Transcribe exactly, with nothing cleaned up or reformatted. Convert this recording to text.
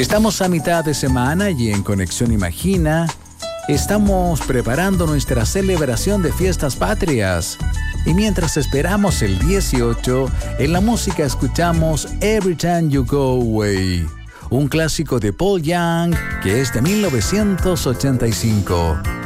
Estamos a mitad de semana y en Conexión Imagina estamos preparando nuestra celebración de fiestas patrias. Y mientras esperamos el dieciocho, en la música escuchamos Every Time You Go Away, un clásico de Paul Young que es de mil novecientos ochenta y cinco.